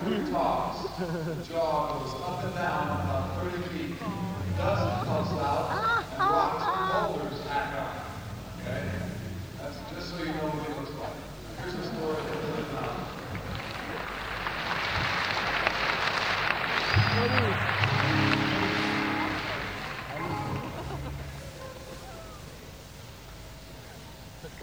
every toss, the jaw goes up and down about 30 feet. Dust comes out, and rocks and boulders pack up. Okay? That's just so you know what it looks like.